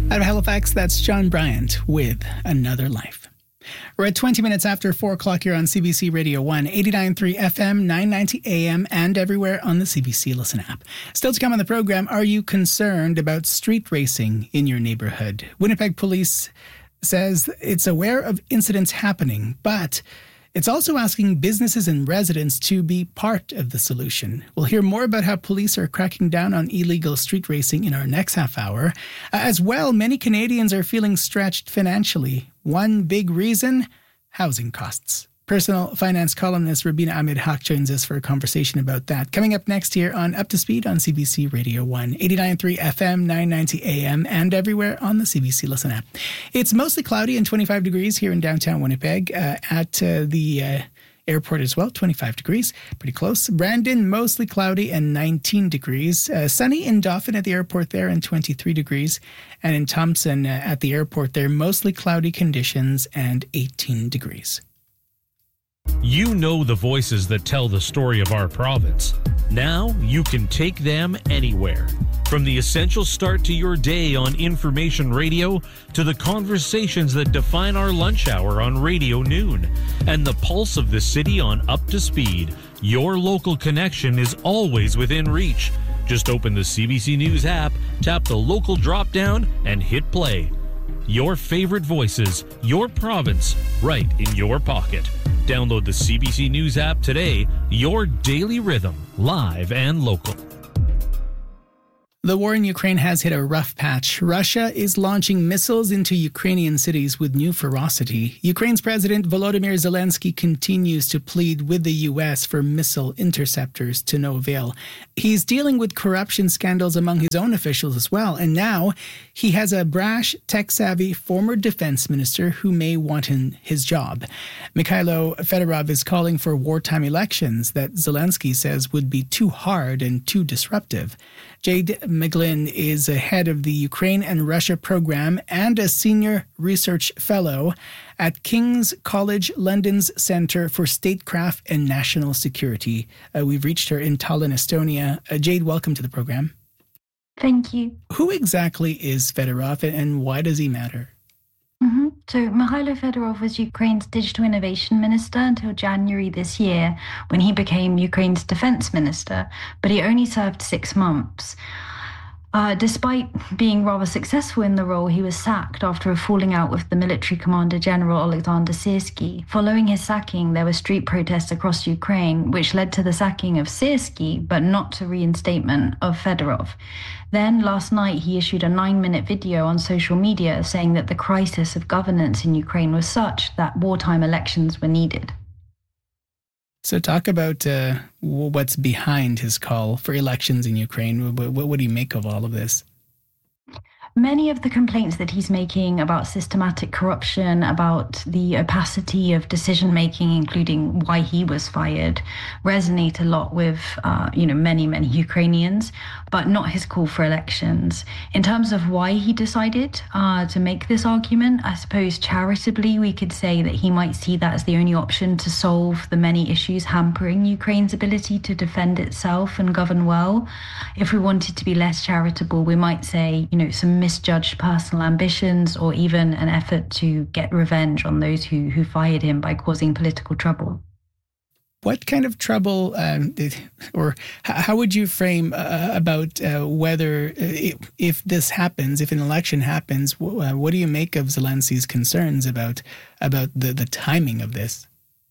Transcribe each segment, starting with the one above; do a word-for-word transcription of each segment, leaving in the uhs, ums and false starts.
Out of Halifax, that's John Bryant with Another Life. We're at twenty minutes after four o'clock here on C B C Radio one, eighty-nine point three F M, nine ninety A M, and everywhere on the C B C Listen app. Still to come on the program, are you concerned about street racing in your neighborhood? Winnipeg Police says it's aware of incidents happening, but it's also asking businesses and residents to be part of the solution. We'll hear more about how police are cracking down on illegal street racing in our next half hour. Uh, as well, many Canadians are feeling stretched financially. One big reason? Housing costs. Personal finance columnist Rubina Ahmed-Haq joins us for a conversation about that. Coming up next here on Up to Speed on C B C Radio one, eighty-nine point three F M, nine ninety A M, and everywhere on the C B C Listen app. It's mostly cloudy and twenty-five degrees here in downtown Winnipeg. Uh, at uh, the uh, airport as well, twenty-five degrees, pretty close. Brandon, mostly cloudy and nineteen degrees. Uh, sunny in Dauphin at the airport there and twenty-three degrees. And in Thompson uh, at the airport there, mostly cloudy conditions and eighteen degrees. You know the voices that tell the story of our province. Now you can take them anywhere. From the essential start to your day on information radio to the conversations that define our lunch hour on Radio Noon and the pulse of the city on Up to Speed, your local connection is always within reach. Just open the C B C News app, tap the local drop-down, and hit play. Your favorite voices, your province, right in your pocket. Download the C B C News app today, your daily rhythm, live and local. The war in Ukraine has hit a rough patch. Russia is launching missiles into Ukrainian cities with new ferocity. Ukraine's President Volodymyr Zelensky continues to plead with the U S for missile interceptors to no avail. He's dealing with corruption scandals among his own officials as well, and now he has a brash, tech-savvy former defense minister who may want in his job. Mikhailo Fedorov is calling for wartime elections that Zelensky says would be too hard and too disruptive. Jade McGlynn is a head of the Ukraine and Russia program and a senior research fellow at King's College London's Centre for Statecraft and National Security. Uh, we've reached her in Tallinn, Estonia. Uh, Jade, welcome to the program. Thank you. Who exactly is Fedorov and why does he matter? Mm-hmm. So Mikhailo Fedorov was Ukraine's digital innovation minister until January this year, when he became Ukraine's defense minister, but he only served six months. Uh, despite being rather successful in the role, he was sacked after a falling out with the military commander General Alexander Syrsky. Following his sacking, there were street protests across Ukraine, which led to the sacking of Syrsky, but not to reinstatement of Fedorov. Then, last night, he issued a nine-minute video on social media saying that the crisis of governance in Ukraine was such that wartime elections were needed. So talk about uh, what's behind his call for elections in Ukraine. What, what, what do you make of all of this? Many of the complaints that he's making about systematic corruption, about the opacity of decision-making, including why he was fired, resonate a lot with, uh, you know, many, many Ukrainians, but not his call for elections. In terms of why he decided uh, to make this argument, I suppose charitably we could say that he might see that as the only option to solve the many issues hampering Ukraine's ability to defend itself and govern well. If we wanted to be less charitable, we might say, you know, some misjudged personal ambitions or even an effort to get revenge on those who, who fired him by causing political trouble. What kind of trouble, um, did, or how would you frame uh, about uh, whether, uh, if this happens, if an election happens, uh, what do you make of Zelensky's concerns about about the, the timing of this?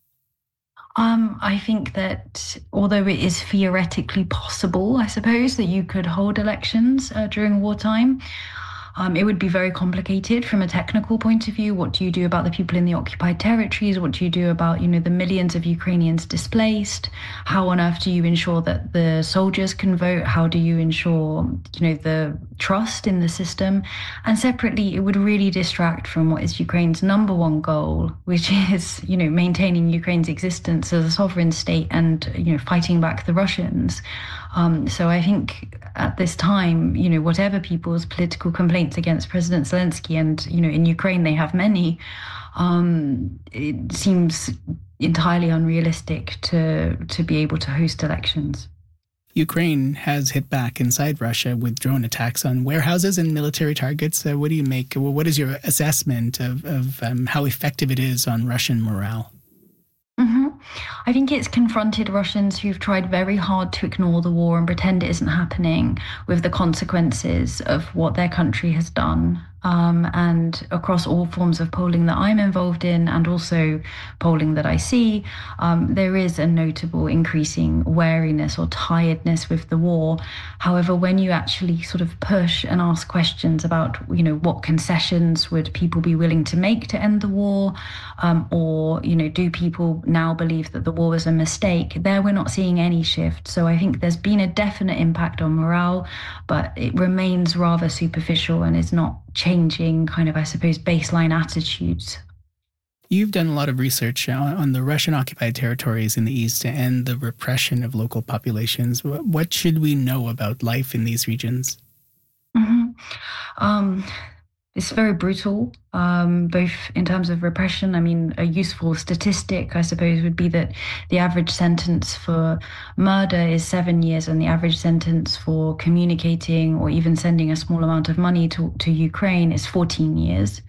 Um, I think that although it is theoretically possible, I suppose, that you could hold elections uh, during wartime, Um, it would be very complicated from a technical point of view. What do you do about the people in the occupied territories? What do you do about, you know, the millions of Ukrainians displaced? How on earth do you ensure that the soldiers can vote? How do you ensure, you know, the trust in the system? And separately, it would really distract from what is Ukraine's number one goal, which is, you know, maintaining Ukraine's existence as a sovereign state and, you know, fighting back the Russians. Um, so I think at this time, you know, whatever people's political complaints against President Zelensky, and, you know, in Ukraine they have many, um, it seems entirely unrealistic to to be able to host elections. Ukraine has hit back inside Russia with drone attacks on warehouses and military targets. Uh, what do you make? What is your assessment of, of um, how effective it is on Russian morale? Mm-hmm. I think it's confronted Russians who've tried very hard to ignore the war and pretend it isn't happening with the consequences of what their country has done. Um, and across all forms of polling that I'm involved in, and also polling that I see, um, there is a notable increasing wariness or tiredness with the war. However, when you actually sort of push and ask questions about, you know, what concessions would people be willing to make to end the war, um, or, you know, do people now believe that the war was a mistake, there we're not seeing any shift. So I think there's been a definite impact on morale, but it remains rather superficial and is not changing kind of, I suppose, baseline attitudes. You've done a lot of research on, on the Russian-occupied territories in the East and the repression of local populations. What should we know about life in these regions? Mm-hmm. Um, it's very brutal, um, both in terms of repression. I mean, a useful statistic, I suppose, would be that the average sentence for murder is seven years and the average sentence for communicating or even sending a small amount of money to, to Ukraine is fourteen years.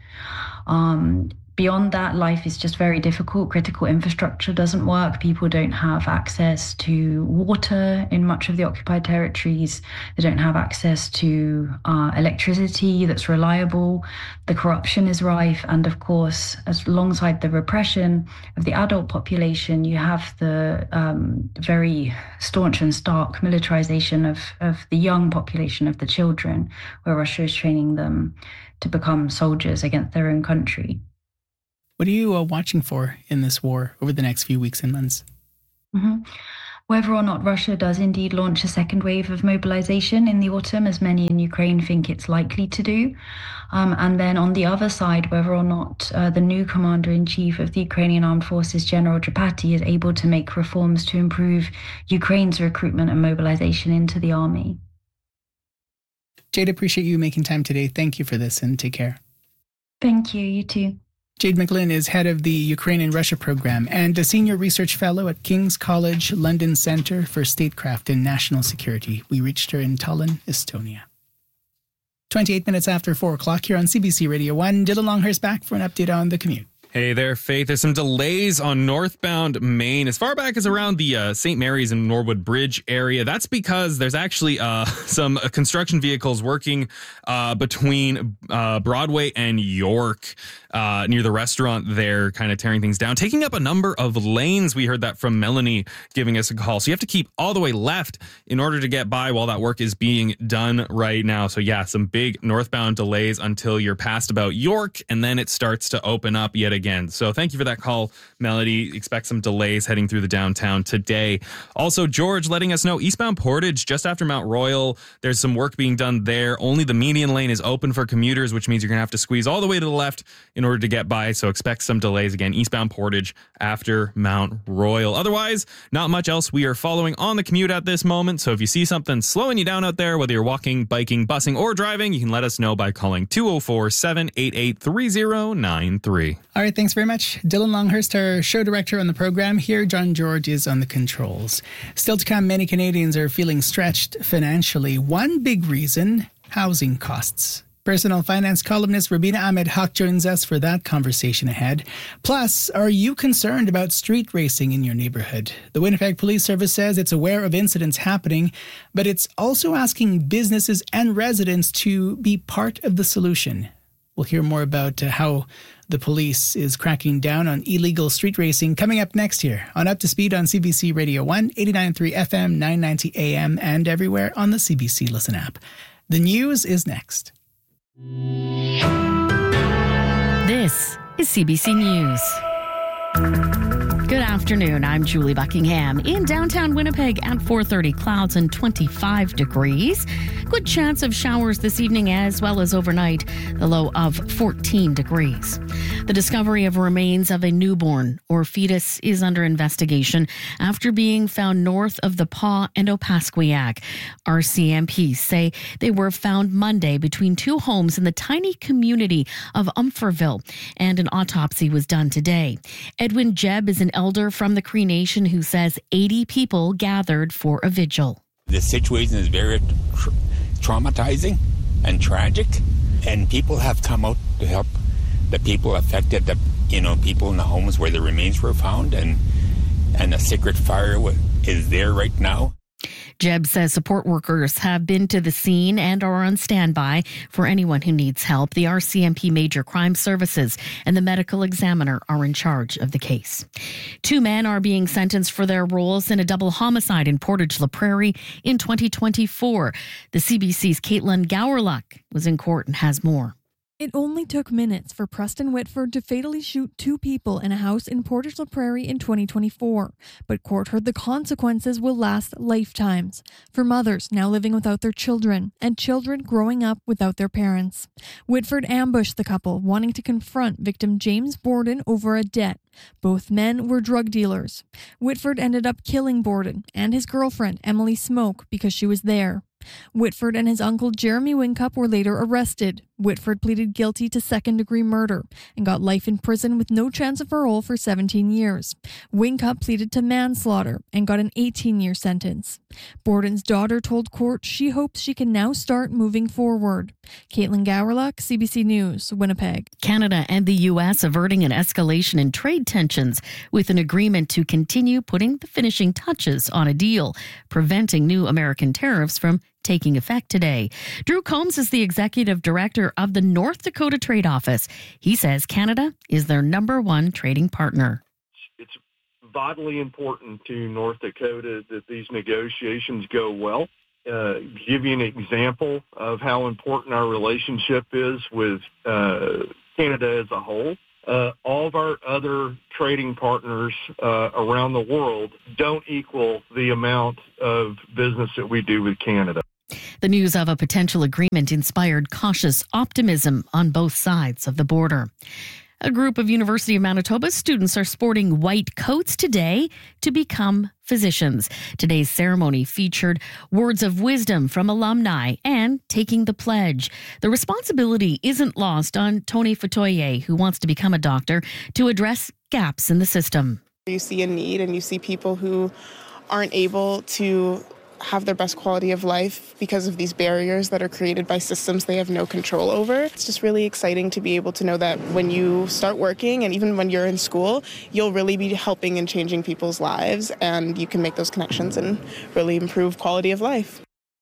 Um, Beyond that, life is just very difficult. Critical infrastructure doesn't work. People don't have access to water in much of the occupied territories. They don't have access to uh, electricity that's reliable. The corruption is rife. And of course, as alongside the repression of the adult population, you have the um, very staunch and stark militarization of, of the young population, of the children, where Russia is training them to become soldiers against their own country. What are you uh, watching for in this war over the next few weeks and months? Mm-hmm. Whether or not Russia does indeed launch a second wave of mobilization in the autumn, as many in Ukraine think it's likely to do. Um, and then on the other side, whether or not uh, the new commander-in-chief of the Ukrainian Armed Forces, General Drapati, is able to make reforms to improve Ukraine's recruitment and mobilization into the army. Jade, appreciate you making time today. Thank you for this and take care. Thank you. You too. Jade McGlynn is head of the Ukraine and Russia program and a senior research fellow at King's College London Centre for Statecraft and National Security. We reached her in Tallinn, Estonia. twenty-eight minutes after four o'clock here on C B C Radio one. Dylan Longhurst back for an update on the commute. Hey there, Faith. There's some delays on northbound Maine as far back as around the uh, Saint Mary's and Norwood Bridge area. That's because there's actually uh, some uh, construction vehicles working uh, between uh, Broadway and York uh, near the restaurant there, kind of tearing things down, taking up a number of lanes. We heard that from Melanie giving us a call. So you have to keep all the way left in order to get by while that work is being done right now. So yeah, some big northbound delays until you're past about York, and then it starts to open up yet again. Again. So thank you for that call, Melody. Expect some delays heading through the downtown today. Also, George letting us know eastbound Portage just after Mount Royal. There's some work being done there. Only the median lane is open for commuters, which means you're going to have to squeeze all the way to the left in order to get by. So expect some delays again, eastbound Portage after Mount Royal. Otherwise, not much else we are following on the commute at this moment. So if you see something slowing you down out there, whether you're walking, biking, busing, or driving, you can let us know by calling two oh four, seven eight eight, three oh nine three. All right, thanks very much. Dylan Longhurst, our show director on the program here. John George is on the controls. Still to come, many Canadians are feeling stretched financially. One big reason, housing costs. Personal finance columnist Rubina Ahmed Haq joins us for that conversation ahead. Plus, are you concerned about street racing in your neighborhood? The Winnipeg Police Service says it's aware of incidents happening, but it's also asking businesses and residents to be part of the solution. We'll hear more about uh, how the police is cracking down on illegal street racing coming up next here on Up to Speed on C B C Radio one, eighty-nine point three F M, nine ninety A M, and everywhere on the C B C Listen app. The news is next. This is C B C News. Good afternoon. I'm Julie Buckingham. In downtown Winnipeg at four thirty, clouds and twenty-five degrees. Good chance of showers this evening as well as overnight, the low of fourteen degrees. The discovery of remains of a newborn or fetus is under investigation after being found north of the Pas and Opaskwayak. R C M P say they were found Monday between two homes in the tiny community of Umferville, and an autopsy was done today. Edwin Jebb is an elder from the Cree Nation who says eighty people gathered for a vigil. The situation is very tra- traumatizing and tragic, and people have come out to help the people affected, the you know people in the homes where the remains were found, and and a secret fire is there right now. Jeb says support workers have been to the scene and are on standby for anyone who needs help. The R C M P Major Crime Services and the medical examiner are in charge of the case. Two men are being sentenced for their roles in a double homicide in Portage La Prairie in twenty twenty-four. The C B C's Caitlin Gowerluck was in court and has more. It only took minutes for Preston Whitford to fatally shoot two people in a house in Portage La Prairie in twenty twenty-four. But court heard the consequences will last lifetimes for mothers now living without their children and children growing up without their parents. Whitford ambushed the couple, wanting to confront victim James Borden over a debt. Both men were drug dealers. Whitford ended up killing Borden and his girlfriend, Emily Smoke, because she was there. Whitford and his uncle Jeremy Whincup were later arrested. Whitford pleaded guilty to second-degree murder and got life in prison with no chance of parole for seventeen years. Whincup pleaded to manslaughter and got an eighteen-year sentence. Borden's daughter told court she hopes she can now start moving forward. Caitlin Gowerluck, C B C News, Winnipeg. Canada and the U S averting an escalation in trade tensions with an agreement to continue putting the finishing touches on a deal, preventing new American tariffs from taking effect today. Drew Combs is the executive director of the North Dakota Trade Office. He says Canada is their number one trading partner. It's vitally important to North Dakota that these negotiations go well. Uh, give you an example of how important our relationship is with uh, Canada as a whole. Uh, all of our other trading partners uh, around the world don't equal the amount of business that we do with Canada. The news of a potential agreement inspired cautious optimism on both sides of the border. A group of University of Manitoba students are sporting white coats today to become physicians. Today's ceremony featured words of wisdom from alumni and taking the pledge. The responsibility isn't lost on Tony Fatoye, who wants to become a doctor, to address gaps in the system. You see a need and you see people who aren't able to have their best quality of life because of these barriers that are created by systems they have no control over. It's just really exciting to be able to know that when you start working and even when you're in school, you'll really be helping and changing people's lives, and you can make those connections and really improve quality of life.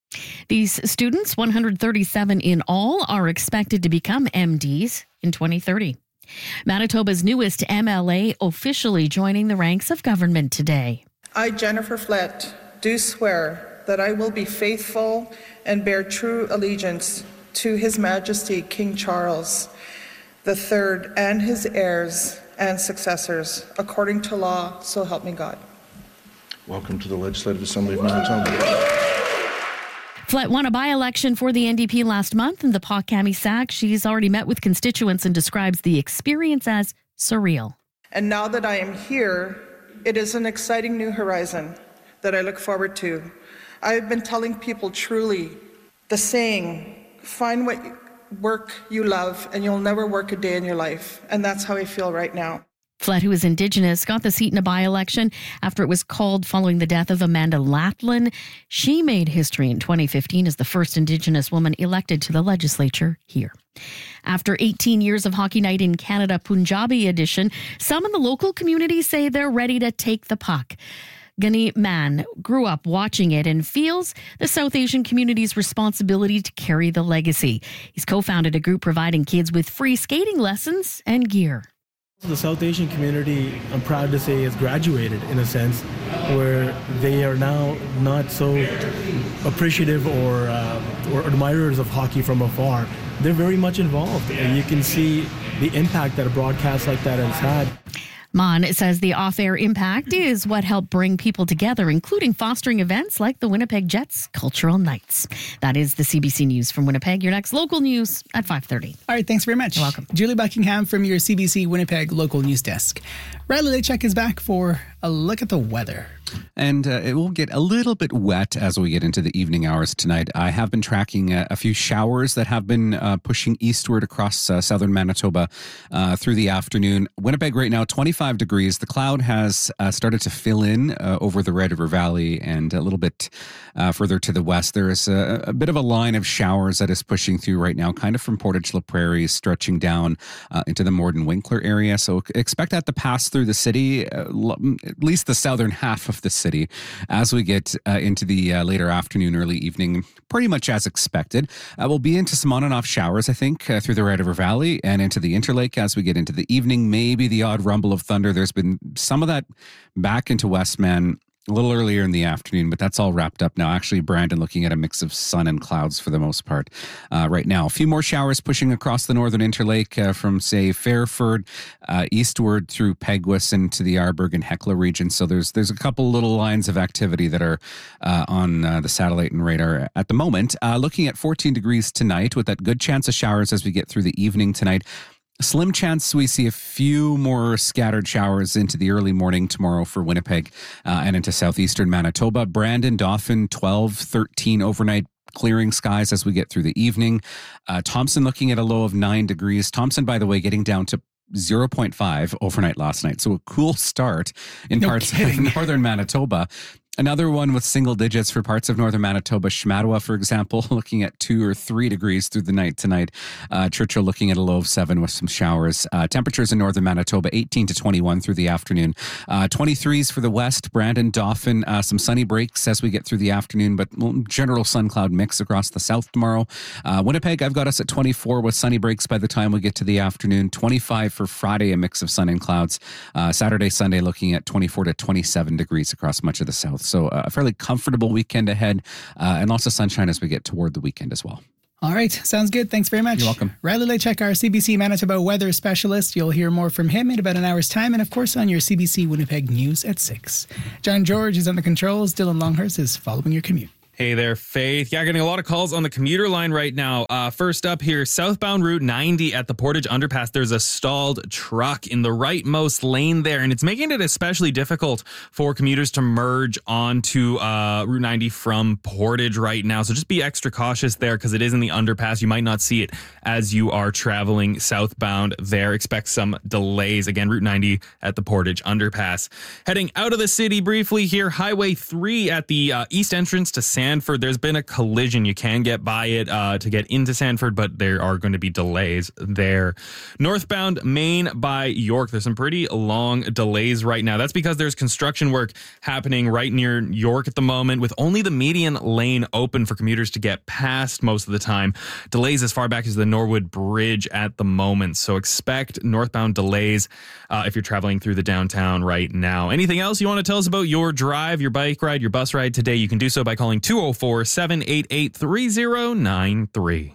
These students, one hundred thirty-seven in all, are expected to become M Ds in twenty thirty. Manitoba's newest M L A officially joining the ranks of government today. I, Jennifer Flett, do swear that I will be faithful and bear true allegiance to His Majesty King Charles the Third and his heirs and successors, according to law, so help me God. Welcome to the Legislative Assembly of Manitoba. Flett won a by-election for the N D P last month in the Pawcami-Sac. She's already met with constituents and describes the experience as surreal. And now that I am here, it is an exciting new horizon that I look forward to. I've been telling people truly the saying, find what work you love and you'll never work a day in your life. And that's how I feel right now. Flett, who is Indigenous, got the seat in a by-election after it was called following the death of Amanda Latlin. She made history in twenty fifteen as the first Indigenous woman elected to the legislature here. After eighteen years of Hockey Night in Canada Punjabi edition, some in the local community say they're ready to take the puck. Gunny Mann grew up watching it and feels the South Asian community's responsibility to carry the legacy. He's co-founded a group providing kids with free skating lessons and gear. The South Asian community, I'm proud to say, has graduated in a sense where they are now not so appreciative or, uh, or admirers of hockey from afar. They're very much involved, and you can see the impact that a broadcast like that has had. Mon says the off-air impact is what helped bring people together, including fostering events like the Winnipeg Jets Cultural Nights. That is the C B C News from Winnipeg. Your next local news at five thirty. All right, thanks very much. You're welcome. Julie Buckingham from your C B C Winnipeg local news desk. Riley Lechek is back for a look at the weather. And uh, it will get a little bit wet as we get into the evening hours tonight. I have been tracking a, a few showers that have been uh, pushing eastward across uh, southern Manitoba uh, through the afternoon. Winnipeg right now, twenty-five degrees. The cloud has uh, started to fill in uh, over the Red River Valley and a little bit uh, further to the west. There is a, a bit of a line of showers that is pushing through right now, kind of from Portage La Prairie, stretching down uh, into the Morden Winkler area. So expect that to pass through the city, uh, at least the southern half of the city, as we get uh, into the uh, later afternoon, early evening, pretty much as expected. Uh, we'll be into some on and off showers, I think, uh, through the Red River Valley and into the Interlake as we get into the evening. Maybe the odd rumble of thunder. There's been some of that back into Westman a little earlier in the afternoon, but that's all wrapped up now. Actually, Brandon looking at a mix of sun and clouds for the most part uh, right now. A few more showers pushing across the northern Interlake uh, from, say, Fairford uh, eastward through Peguis into the Arberg and Hecla region. So there's there's a couple little lines of activity that are uh, on uh, the satellite and radar at the moment. Uh, looking at fourteen degrees tonight with that good chance of showers as we get through the evening tonight. Slim chance we see a few more scattered showers into the early morning tomorrow for Winnipeg uh, and into southeastern Manitoba. Brandon, Dauphin, twelve, thirteen overnight. Clearing skies as we get through the evening. Uh, Thompson looking at a low of nine degrees. Thompson, by the way, getting down to zero point five overnight last night. So a cool start in no parts kidding. of northern Manitoba. Another one with single digits for parts of northern Manitoba. Shamattawa, for example, looking at two or three degrees through the night tonight. Uh, Churchill looking at a low of seven with some showers. Uh, temperatures in northern Manitoba, eighteen to twenty-one through the afternoon. Uh, twenty-threes for the west. Brandon, Dauphin, uh, some sunny breaks as we get through the afternoon, but general sun cloud mix across the south tomorrow. Uh, Winnipeg, I've got us at twenty-four with sunny breaks by the time we get to the afternoon. twenty-five for Friday, a mix of sun and clouds. Uh, Saturday, Sunday, looking at twenty-four to twenty-seven degrees across much of the south. So uh, a fairly comfortable weekend ahead uh, and lots of sunshine as we get toward the weekend as well. All right. Sounds good. Thanks very much. You're welcome. Riley Lechek, our C B C Manitoba weather specialist. You'll hear more from him in about an hour's time and, of course, on your C B C Winnipeg News at six. John George is on the controls. Dylan Longhurst is following your commute. Hey there, Faith. Yeah, getting a lot of calls on the commuter line right now. Uh, first up here, southbound Route ninety at the Portage Underpass. There's a stalled truck in the rightmost lane there, and it's making it especially difficult for commuters to merge onto uh, Route ninety from Portage right now. So just be extra cautious there because it is in the underpass. You might not see it as you are traveling southbound there. Expect some delays. Again, Route ninety at the Portage Underpass. Heading out of the city briefly here, Highway three at the uh, east entrance to San Sanford, there's been a collision. You can get by it uh, to get into Sanford, but there are going to be delays there. Northbound Main by York, there's some pretty long delays right now. That's because there's construction work happening right near York at the moment, with only the median lane open for commuters to get past most of the time. Delays as far back as the Norwood Bridge at the moment, so expect northbound delays uh, if you're traveling through the downtown right now. Anything else you want to tell us about your drive, your bike ride, your bus ride today? You can do so by calling two oh four, seven eight eight, three oh nine three.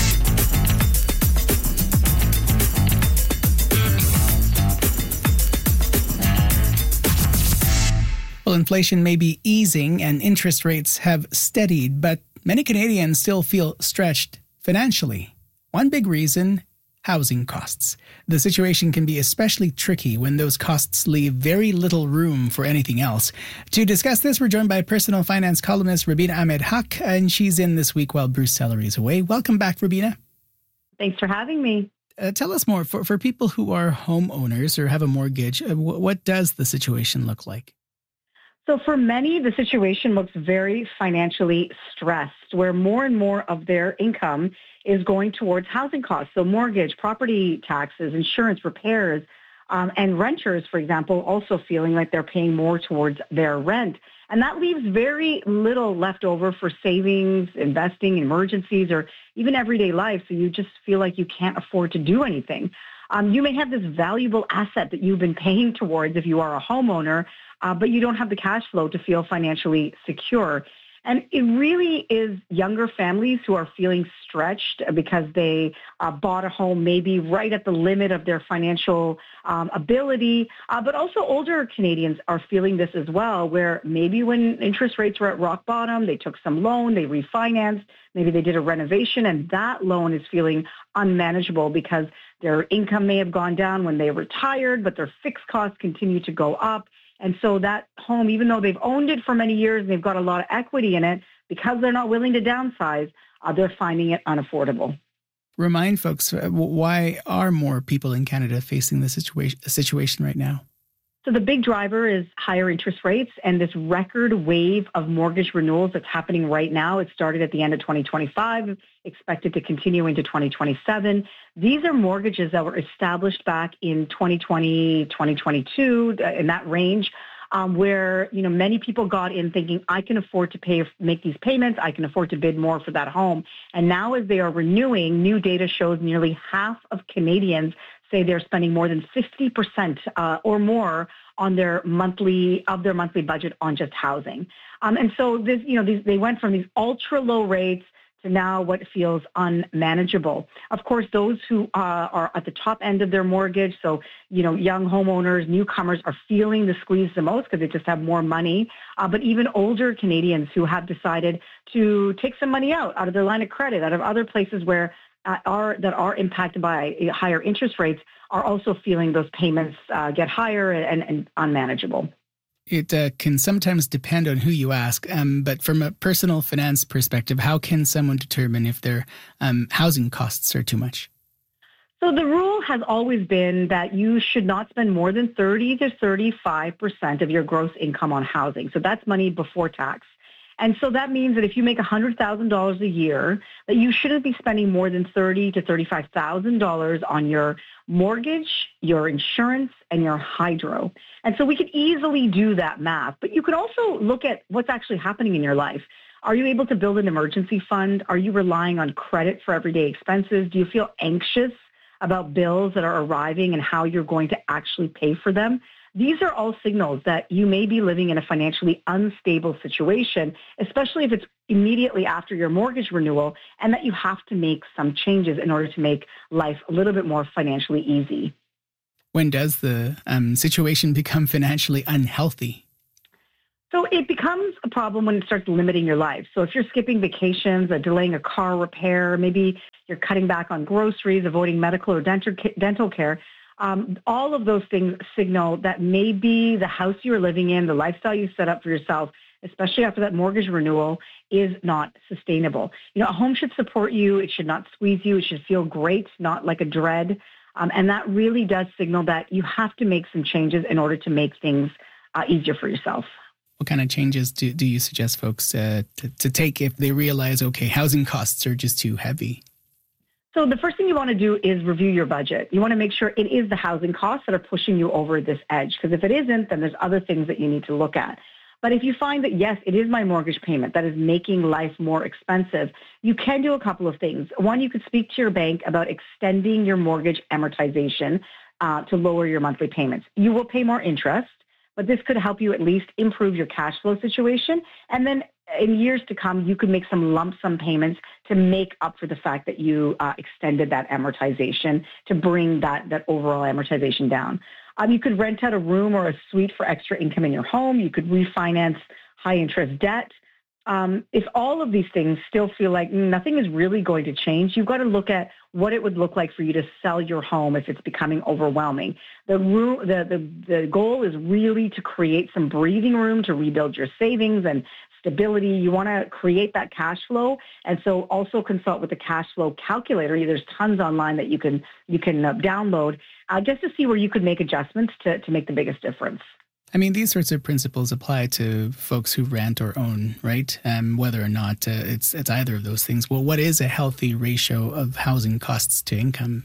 Well, inflation may be easing and interest rates have steadied, but many Canadians still feel stretched financially. One big reason, housing costs. The situation can be especially tricky when those costs leave very little room for anything else. To discuss this, we're joined by personal finance columnist Rubina Ahmed Haq, and she's in this week while Bruce Sellery is away. Welcome back, Rubina. Thanks for having me. Uh, tell us more. For, for people who are homeowners or have a mortgage, uh, w- what does the situation look like? So for many, the situation looks very financially stressed, where more and more of their income is going towards housing costs. So mortgage, property taxes, insurance, repairs, um, and renters, for example, also feeling like they're paying more towards their rent. And that leaves very little left over for savings, investing, emergencies, or even everyday life. So you just feel like you can't afford to do anything. Um, you may have this valuable asset that you've been paying towards if you are a homeowner, uh, but you don't have the cash flow to feel financially secure. And it really is younger families who are feeling stretched because they uh, bought a home maybe right at the limit of their financial um, ability. Uh, but also older Canadians are feeling this as well, where maybe when interest rates were at rock bottom, they took some loan, they refinanced, maybe they did a renovation, and that loan is feeling unmanageable because their income may have gone down when they retired, but their fixed costs continue to go up. And so that home, even though they've owned it for many years and they've got a lot of equity in it, because they're not willing to downsize, uh, they're finding it unaffordable. Remind folks, uh, why are more people in Canada facing this situation, situation right now? So the big driver is higher interest rates and this record wave of mortgage renewals that's happening right now. It started at the end of twenty twenty-five, expected to continue into twenty twenty-seven. These are mortgages that were established back in twenty twenty, twenty twenty-two, in that range, um, where, you know, many people got in thinking, I can afford to pay, make these payments. I can afford to bid more for that home. And now as they are renewing, new data shows nearly half of Canadians say they're spending more than fifty percent uh, or more on their monthly of their monthly budget on just housing. Um, and so this, you know, these, they went from these ultra low rates to now what feels unmanageable. Of course, those who uh, are at the top end of their mortgage, so, you know, young homeowners, newcomers are feeling the squeeze the most because they just have more money. Uh, but even older Canadians who have decided to take some money out, out of their line of credit, out of other places where Uh, are that are impacted by higher interest rates are also feeling those payments uh, get higher and, and unmanageable. It uh, can sometimes depend on who you ask, um, but from a personal finance perspective, how can someone determine if their um, housing costs are too much? So the rule has always been that you should not spend more than thirty to thirty-five percent of your gross income on housing. So that's money before tax. And so that means that if you make one hundred thousand dollars a year, that you shouldn't be spending more than thirty thousand to thirty-five thousand dollars on your mortgage, your insurance, and your hydro. And so we could easily do that math. But you could also look at what's actually happening in your life. Are you able to build an emergency fund? Are you relying on credit for everyday expenses? Do you feel anxious about bills that are arriving and how you're going to actually pay for them? These are all signals that you may be living in a financially unstable situation, especially if it's immediately after your mortgage renewal, and that you have to make some changes in order to make life a little bit more financially easy. When does the um, situation become financially unhealthy? So it becomes a problem when it starts limiting your life. So if you're skipping vacations, or delaying a car repair, maybe you're cutting back on groceries, avoiding medical or dental care, Um, all of those things signal that maybe the house you're living in, the lifestyle you set up for yourself, especially after that mortgage renewal, is not sustainable. You know, a home should support you. It should not squeeze you. It should feel great, not like a dread. Um, and that really does signal that you have to make some changes in order to make things uh, easier for yourself. What kind of changes do, do you suggest folks uh, to, to take if they realize, okay, housing costs are just too heavy? So the first thing you want to do is review your budget. You want to make sure it is the housing costs that are pushing you over this edge, because if it isn't, then there's other things that you need to look at. But if you find that, yes, it is my mortgage payment that is making life more expensive, you can do a couple of things. One, you could speak to your bank about extending your mortgage amortization uh, to lower your monthly payments. You will pay more interest, but this could help you at least improve your cash flow situation. And then in years to come, you could make some lump sum payments to make up for the fact that you uh, extended that amortization to bring that, that overall amortization down. Um, you could rent out a room or a suite for extra income in your home. You could refinance high interest debt. Um, if all of these things still feel like nothing is really going to change, you've got to look at what it would look like for you to sell your home if it's becoming overwhelming. The, room, the, the, the goal is really to create some breathing room to rebuild your savings and stability. You want to create that cash flow. And so also consult with the cash flow calculator. There's tons online that you can you can uh, download uh, just to see where you could make adjustments to, to make the biggest difference. I mean, these sorts of principles apply to folks who rent or own, right? Um, whether or not uh, it's it's either of those things. Well, what is a healthy ratio of housing costs to income?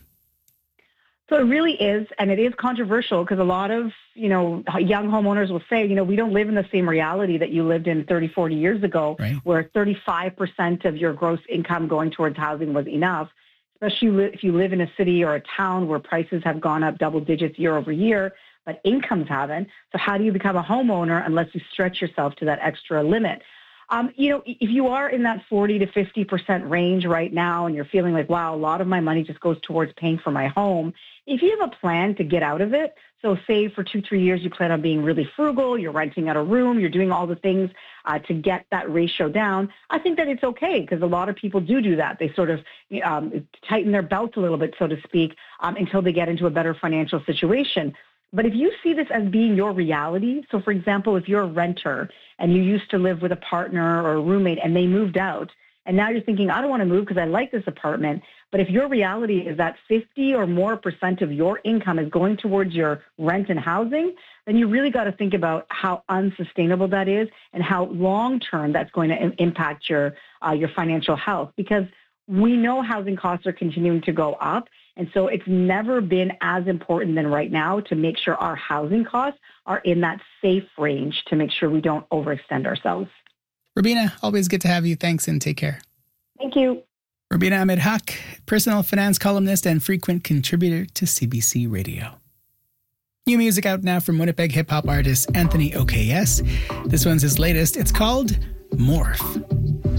So it really is, and it is controversial because a lot of, you know, young homeowners will say, you know, we don't live in the same reality that you lived in thirty, forty years ago, right, where thirty-five percent of your gross income going towards housing was enough, especially if you live in a city or a town where prices have gone up double digits year over year, but incomes haven't. So how do you become a homeowner unless you stretch yourself to that extra limit? Um, you know, if you are in that forty to fifty percent range right now and you're feeling like, wow, a lot of my money just goes towards paying for my home, if you have a plan to get out of it, so say for two, three years you plan on being really frugal, you're renting out a room, you're doing all the things uh, to get that ratio down, I think that it's okay because a lot of people do do that. They sort of um, tighten their belt a little bit, so to speak, um, until they get into a better financial situation. But if you see this as being your reality, so for example, if you're a renter and you used to live with a partner or a roommate and they moved out, and now you're thinking, I don't want to move because I like this apartment. But if your reality is that fifty or more percent of your income is going towards your rent and housing, then you really got to think about how unsustainable that is and how long-term that's going to im- impact your uh, your financial health. Because we know housing costs are continuing to go up. And so it's never been as important than right now to make sure our housing costs are in that safe range to make sure we don't overextend ourselves. Rubina, always good to have you. Thanks and take care. Thank you. Rubina Ahmed-Haq, personal finance columnist and frequent contributor to C B C Radio. New music out now from Winnipeg hip-hop artist Anthony O K S. This one's his latest. It's called Morph.